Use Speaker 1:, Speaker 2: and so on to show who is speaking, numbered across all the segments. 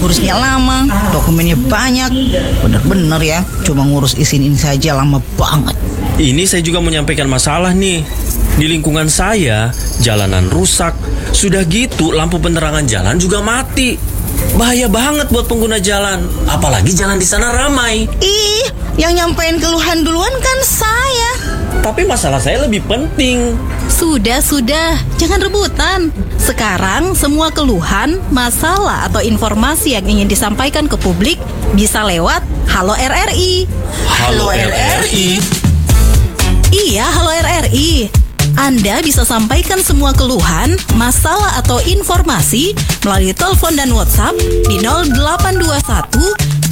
Speaker 1: ngurusnya lama, dokumennya banyak. Bener-bener ya, cuma ngurus izin ini saja lama banget.
Speaker 2: Ini saya juga menyampaikan masalah nih. Di lingkungan saya, jalanan rusak. Sudah gitu, lampu penerangan jalan juga mati. Bahaya banget buat pengguna jalan. Apalagi jalan di sana ramai.
Speaker 1: Ih, yang nyampein keluhan duluan kan saya.
Speaker 2: Tapi masalah saya lebih penting.
Speaker 3: Sudah, jangan rebutan. Sekarang semua keluhan, masalah atau informasi yang ingin disampaikan ke publik bisa lewat Halo RRI.
Speaker 2: Halo RRI.
Speaker 3: Iya, Halo RRI. Anda bisa sampaikan semua keluhan, masalah atau informasi melalui telepon dan WhatsApp di 0821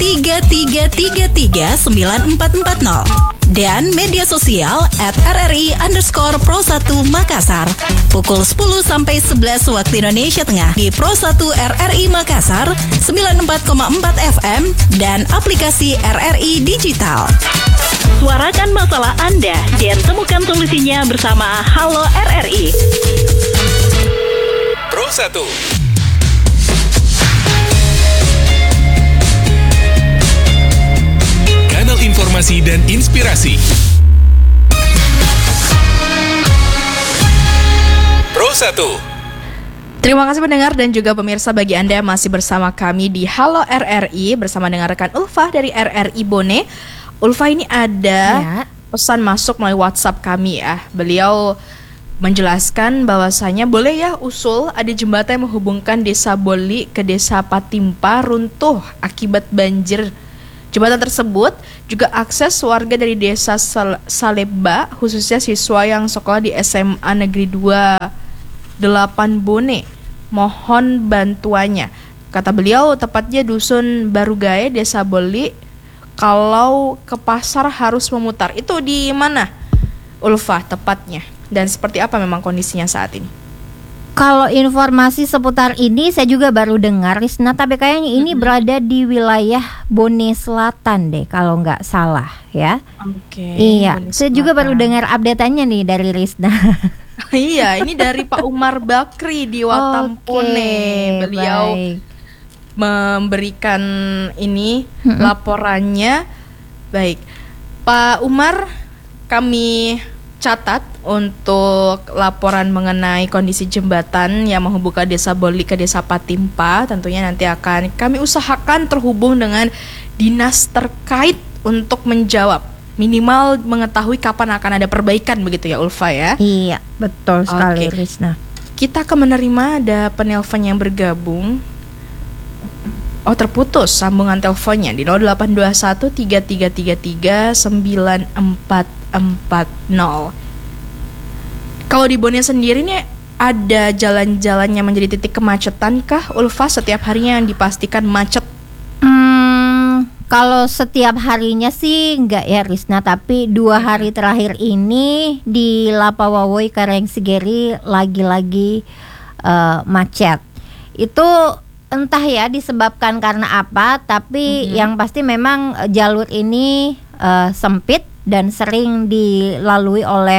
Speaker 3: 3333 9440 dan media sosial @RRI_Pro1 Makassar pukul 10 sampai 11 waktu Indonesia Tengah di Pro1 RRI Makassar 94,4 FM dan aplikasi RRI Digital. Suarakan masalah Anda dan temukan solusinya bersama Halo RRI.
Speaker 4: Pro1. Kanal informasi dan inspirasi. Pro1.
Speaker 5: Terima kasih pendengar dan juga pemirsa, bagi Anda yang masih bersama kami di Halo RRI bersama dengan rekan Ulfa dari RRI Bone. Ulfa, ini ada pesan masuk melalui WhatsApp kami ya. Beliau menjelaskan bahwasanya boleh ya usul ada jembatan yang menghubungkan Desa Boli ke Desa Patimpa runtuh akibat banjir. Jembatan tersebut juga akses warga dari Desa Saleba, khususnya siswa yang sekolah di SMA Negeri 2 8 Bone. Mohon bantuannya. Kata beliau tepatnya Dusun Barugae, Desa Boli. Kalau ke pasar harus memutar. Itu di mana, Ulfa, tepatnya? Dan seperti apa memang kondisinya saat ini?
Speaker 6: Kalau informasi seputar ini saya juga baru dengar, Risna, tapi kayaknya ini berada di wilayah Bone Selatan deh, kalau nggak salah ya.
Speaker 5: Oke.
Speaker 6: Iya, saya juga baru dengar update-annya nih dari Risna.
Speaker 5: Iya, ini dari Pak Umar Bakri di Watampone. Beliau memberikan ini laporannya. Baik, Pak Umar, kami catat untuk laporan mengenai kondisi jembatan yang menghubungkan Desa Boli ke Desa Patimpa. Tentunya nanti akan kami usahakan terhubung dengan dinas terkait untuk menjawab, minimal mengetahui kapan akan ada perbaikan, begitu ya Ulfa ya?
Speaker 6: Iya, betul sekali, Risna.
Speaker 5: Kita akan menerima ada penelpon yang bergabung. Oh, terputus sambungan teleponnya di 0821 3333 9440. Kalau di Bone sendiri nih ada jalan-jalan yang menjadi titik kemacetan kah, Ulfa, setiap harinya yang dipastikan macet?
Speaker 6: Kalau setiap harinya sih enggak ya, Risna, tapi 2 hari terakhir ini di Lapawawoi Karangsigeri lagi-lagi macet. Itu entah ya disebabkan karena apa, tapi yang pasti memang jalur ini sempit dan sering dilalui oleh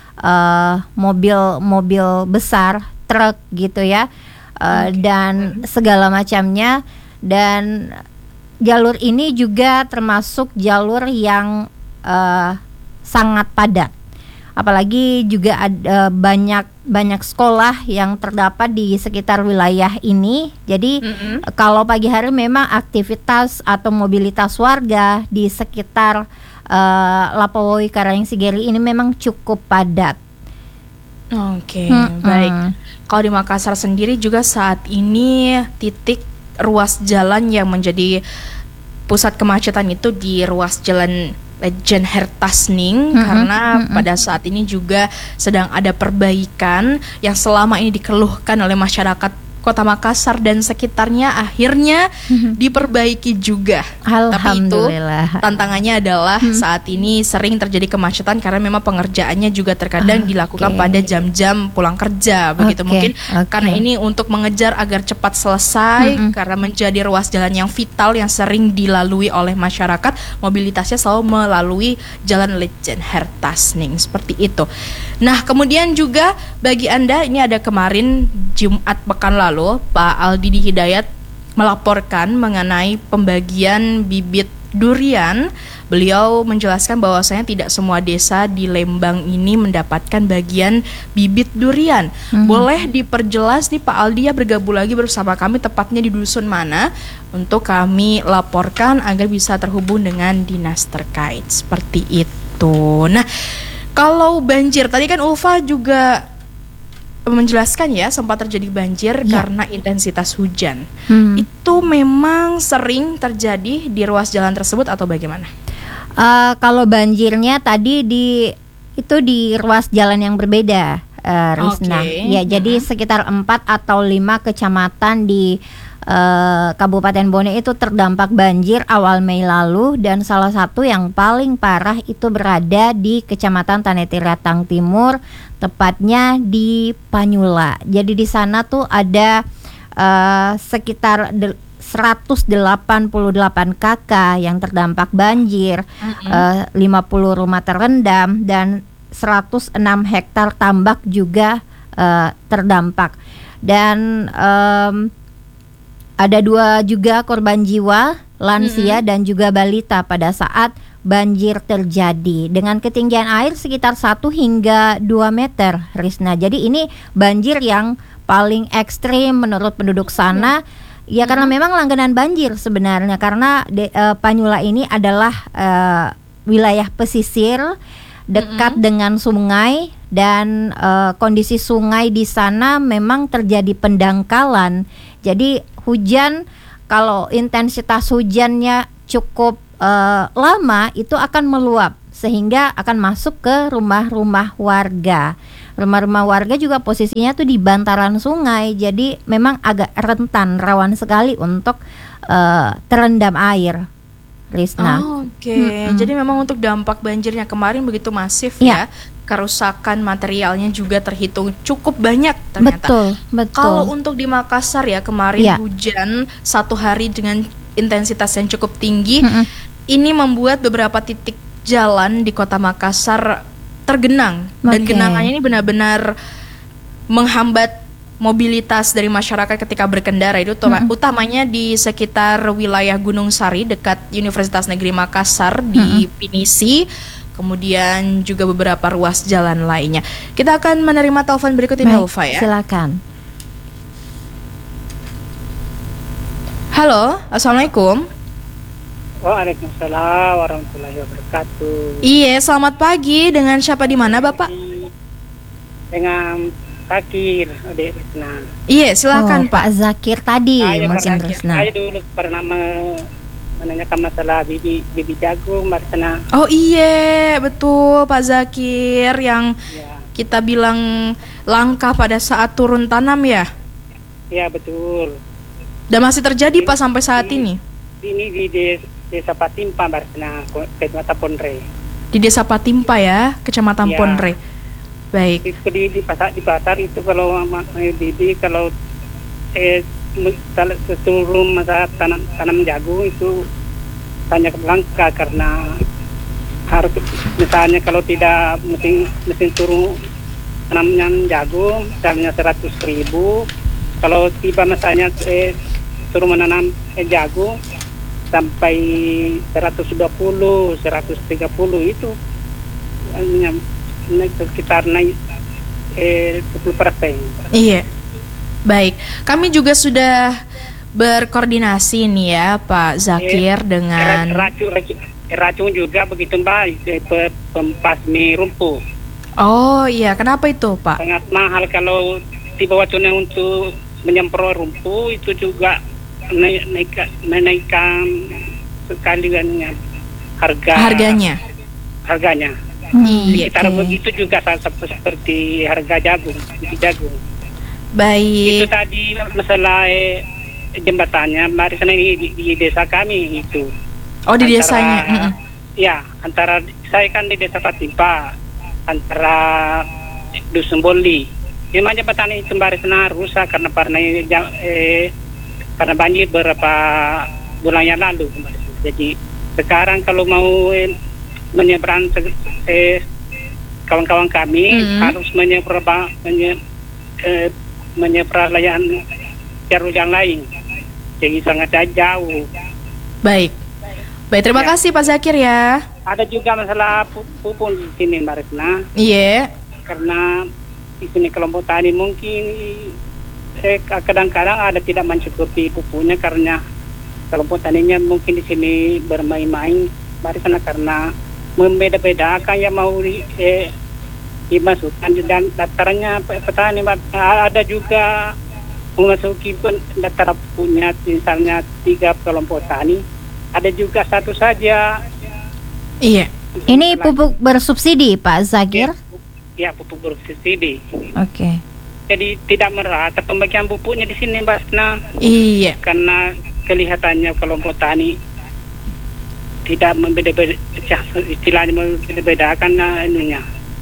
Speaker 6: mobil-mobil besar, truk gitu ya, dan segala macamnya. Dan jalur ini juga termasuk jalur yang sangat padat. Apalagi juga ada banyak sekolah yang terdapat di sekitar wilayah ini. Jadi kalau pagi hari memang aktivitas atau mobilitas warga di sekitar Lapawoi Karangsigeri ini memang cukup padat.
Speaker 5: Oke, baik. Kalau di Makassar sendiri juga saat ini titik ruas jalan yang menjadi pusat kemacetan itu di ruas jalan Lejen Hertasning, karena pada saat ini juga sedang ada perbaikan yang selama ini dikeluhkan oleh masyarakat Kota Makassar dan sekitarnya, akhirnya diperbaiki juga.
Speaker 6: Alhamdulillah.
Speaker 5: Tapi itu tantangannya adalah saat ini sering terjadi kemacetan karena memang pengerjaannya juga terkadang dilakukan pada jam-jam pulang kerja, begitu. Mungkin karena ini untuk mengejar agar cepat selesai, karena menjadi ruas jalan yang vital yang sering dilalui oleh masyarakat, mobilitasnya selalu melalui jalan Lejen Hertasning, seperti itu. Nah, kemudian juga bagi Anda, ini ada kemarin Jumat pekan lalu Pak Aldidi Hidayat melaporkan mengenai pembagian bibit durian. Beliau menjelaskan bahwasanya tidak semua desa di Lembang ini mendapatkan bagian bibit durian. Boleh diperjelas nih Pak Aldi ya, bergabung lagi bersama kami, tepatnya di dusun mana, untuk kami laporkan agar bisa terhubung dengan dinas terkait. Seperti itu. Nah, kalau banjir, tadi kan Ulfa juga menjelaskan ya, sempat terjadi banjir karena intensitas hujan. Itu memang sering terjadi di ruas jalan tersebut atau bagaimana?
Speaker 6: Kalau banjirnya tadi di ruas jalan yang berbeda, Rizna. Ya, jadi sekitar 4 atau 5 kecamatan di Kabupaten Bone itu terdampak banjir awal Mei lalu, dan salah satu yang paling parah itu berada di Kecamatan Tanetiratang Timur, tepatnya di Panyula. Jadi di sana tuh ada sekitar 188 KK yang terdampak banjir, 50 rumah terendam, dan 106 hektar tambak juga terdampak. Dan ada 2 juga korban jiwa, lansia dan juga balita pada saat banjir terjadi dengan ketinggian air sekitar 1 hingga 2 meter, Rizna. Jadi ini banjir yang paling ekstrim menurut penduduk sana. Ya, karena memang langganan banjir sebenarnya, karena Panyula ini adalah wilayah pesisir dekat dengan sungai, dan kondisi sungai di sana memang terjadi pendangkalan. Jadi hujan, kalau intensitas hujannya cukup lama, itu akan meluap sehingga akan masuk ke rumah-rumah warga. Rumah-rumah warga juga posisinya tuh di bantaran sungai, jadi memang agak rentan, rawan sekali untuk terendam air, Rizna.
Speaker 5: Jadi memang untuk dampak banjirnya kemarin begitu masif ya. Kerusakan materialnya juga terhitung cukup banyak ternyata.
Speaker 6: Betul.
Speaker 5: Kalau untuk di Makassar ya, kemarin hujan 1 hari dengan intensitas yang cukup tinggi. Ini membuat beberapa titik jalan di Kota Makassar tergenang, dan genangannya ini benar-benar menghambat mobilitas dari masyarakat ketika berkendara. Itu utamanya di sekitar wilayah Gunung Sari dekat Universitas Negeri Makassar di Pinisi, kemudian juga beberapa ruas jalan lainnya. Kita akan menerima telepon berikut ini, Ulfa ya.
Speaker 6: Silakan.
Speaker 5: Halo, assalamualaikum.
Speaker 7: Waalaikumsalam warahmatullahi wabarakatuh.
Speaker 5: Iya, selamat pagi. Dengan siapa di mana, Bapak?
Speaker 7: Dengan Zakir, Adik Rizna.
Speaker 5: Iya, silakan Pak.
Speaker 6: Zakir tadi, Mas Rizna.
Speaker 7: Saya dulu pernah menanyakan masalah bibi jagung, Marsana.
Speaker 5: Oh iya, betul Pak Zakir, yang kita bilang langka pada saat turun tanam ya?
Speaker 7: Iya, betul.
Speaker 5: Dan masih terjadi Pak sampai saat ini?
Speaker 7: Ini di Desa Patimpa, Marsana, Kecamatan Ponre.
Speaker 5: Di Desa Patimpa ya, Kecamatan Ponre. Baik.
Speaker 7: Itu di pasar itu kalau bibi, kalau turun masa tanam jagung itu banyak langka, karena harus misalnya kalau tidak mesin turun tanamnya jagung misalnya 100.000, kalau tiba masanya turun menanam jagung sampai 120, 130 itu sekitar naik 10%.
Speaker 5: Iya. Baik, kami juga sudah berkoordinasi nih ya Pak Zakir dengan
Speaker 7: racun juga begitu Mbak, pembasmi rumput.
Speaker 5: Oh iya, kenapa itu Pak?
Speaker 7: Sangat mahal kalau tiba waktunya untuk menyemprot rumput, itu juga menaikkan sekali harganya. Sekitar begitu juga seperti harga jagung.
Speaker 5: Baik.
Speaker 7: Itu tadi masalah jembatannya, mari sana di desa kami itu.
Speaker 5: Oh, di desanya.
Speaker 7: Ya, antara saya kan di Desa Patimpa, antara Dusun Boli. Memang jembatan itu mari sana rusak karena banjir beberapa bulan yang lalu. Jadi sekarang kalau mau menyeberang kawan-kawan kami harus menyeberang jalur yang lain. jadi sangat jauh.
Speaker 5: Baik. Baik, terima
Speaker 7: Ya.
Speaker 5: kasih Pak Zakir ya.
Speaker 7: Ada juga masalah pupuk di sini Mbak Retna,
Speaker 5: Iya.
Speaker 7: karena di sini kelompok tani mungkin kadang-kadang ada tidak mencukupi pupuknya karena kelompok taninya mungkin di sini bermain-main Mbak Retna, karena membeda-bedakan yang mau dimasukkan dan daftarnya petani. Ada juga memasuki daftar punya misalnya 3 kelompok tani, ada juga satu saja.
Speaker 5: Iya.
Speaker 6: Ini pupuk bersubsidi Pak Zakir?
Speaker 7: Ya, pupuk bersubsidi.
Speaker 6: Oke.
Speaker 7: Jadi tidak merata pembagian pupuknya di sini Mbak Retna,
Speaker 5: Iya.
Speaker 7: karena kelihatannya kelompok tani tidak istilahnya membeda-bedakan anunya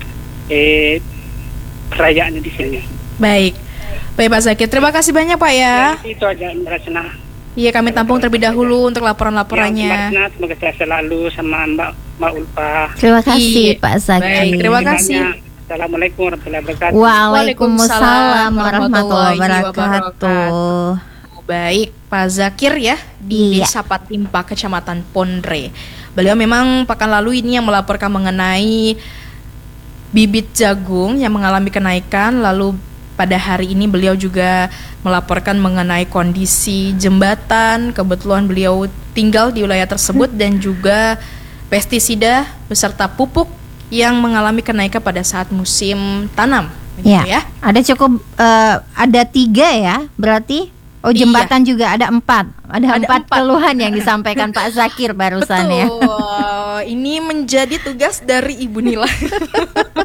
Speaker 7: perayaannya di sini.
Speaker 5: Baik. Baik Pak Zakir, terima kasih banyak Pak ya.
Speaker 7: Itu aja Mbak Retna.
Speaker 5: Iya, kami tampung terlebih dahulu untuk
Speaker 7: Ya, Mbak
Speaker 5: laporan-laporannya.
Speaker 7: Retna, semoga saya selalu sama Mbak Ulfa.
Speaker 6: Terima kasih
Speaker 5: Iya.
Speaker 6: Pak Zakir.
Speaker 5: Baik, terima kasih.
Speaker 7: Assalamualaikum warahmatullahi wabarakatuh.
Speaker 6: Waalaikumsalam warahmatullahi wabarakatuh.
Speaker 5: Baik, Pak Zakir ya di
Speaker 6: Iya.
Speaker 5: Desa Patimpa, Kecamatan Pondre. Beliau memang pekan lalu ini yang melaporkan mengenai bibit jagung yang mengalami kenaikan. Lalu pada hari ini beliau juga melaporkan mengenai kondisi jembatan. Kebetulan beliau tinggal di wilayah tersebut dan juga pestisida beserta pupuk yang mengalami kenaikan pada saat musim tanam. Begitu ya.
Speaker 6: Ada cukup ada 3 ya berarti. Oh, jembatan juga ada 4. Ada 4 keluhan yang disampaikan Pak Zakir barusan ya.
Speaker 5: Betul. Ini menjadi tugas dari Ibu Nila.